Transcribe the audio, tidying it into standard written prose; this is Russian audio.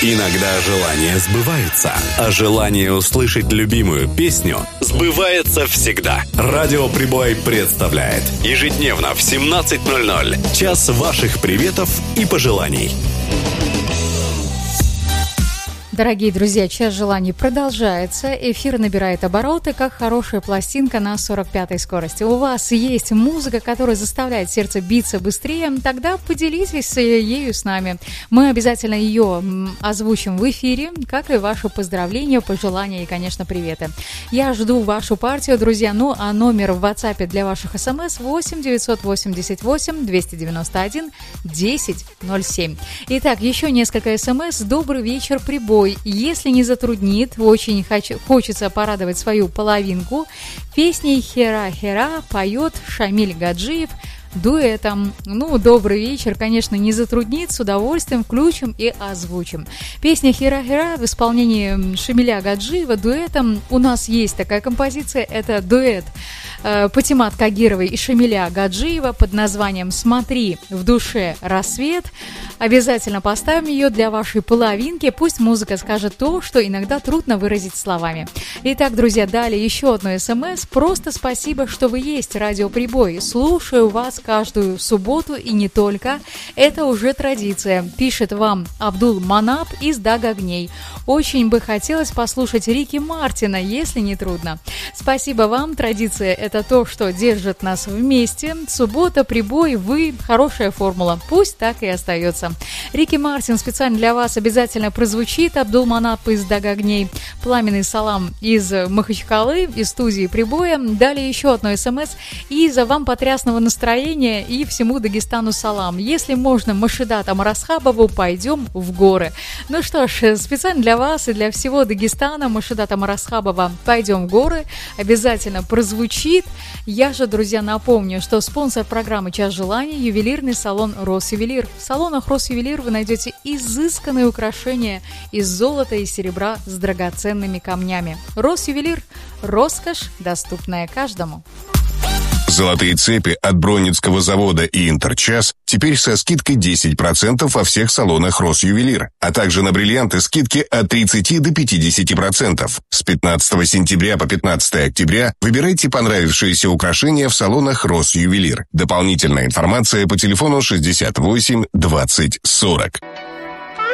Иногда желания сбываются, а желание услышать любимую песню сбывается всегда. Радио Прибой представляет ежедневно в 17:00 час ваших приветов и пожеланий. Дорогие друзья, час желаний продолжается. Эфир набирает обороты, как хорошая пластинка на 45-й скорости. У вас есть музыка, которая заставляет сердце биться быстрее, тогда поделитесь ею с нами. Мы обязательно ее озвучим в эфире, как и ваши поздравления, пожелания и, конечно, приветы. Я жду вашу партию, друзья. Ну, а номер в WhatsApp для ваших смс 8 988 291 1007. Итак, еще несколько смс. Добрый вечер, Прибой. Если не затруднит, очень хочется порадовать свою половинку. Песней «Хера-хера» поет Шамиль Гаджиев дуэтом. Ну, добрый вечер, конечно, не затруднит, с удовольствием включим и озвучим. Песня «Хера-хера» в исполнении Шамиля Гаджиева дуэтом. У нас есть такая композиция, это дуэт Патимат Кагировой и Шамиля Гаджиева под названием «Смотри в душе рассвет». Обязательно поставим ее для вашей половинки. Пусть музыка скажет то, что иногда трудно выразить словами. Итак, друзья, далее еще одно смс. Просто спасибо, что вы есть, Радио Прибой. Слушаю вас каждую субботу и не только. Это уже традиция. Пишет вам Абдул Манап из Дагагней. Очень бы хотелось послушать Рики Мартина, если не трудно. Спасибо вам. Традиция – это то, что держит нас вместе. Суббота, Прибой, вы – хорошая формула. Пусть так и остается. Рики Мартин специально для вас обязательно прозвучит. Абдул Манап из Дагагней. Пламенный салам из Махачкалы, из студии Прибоя. Далее еще одно смс. Из вам потрясного настроения и всему Дагестану салам. Если можно, Машидат Амарасхабову, пойдем в горы. Ну что ж, специально для вас и для всего Дагестана Машидат Амарасхабова «Пойдем в горы» обязательно прозвучит. Я же, друзья, напомню, что спонсор программы «Час желаний» – ювелирный салон «Росювелир». В салонах «Росювелир» вы найдете изысканные украшения из золота и серебра с драгоценными камнями. «Росювелир» – роскошь, доступная каждому. Золотые цепи от Бронницкого завода и Интерчас теперь со скидкой 10% во всех салонах Росювелир, а также на бриллианты скидки от 30 до 50%. С 15 сентября по 15 октября выбирайте понравившиеся украшения в салонах Росювелир. Дополнительная информация по телефону 68 20 40.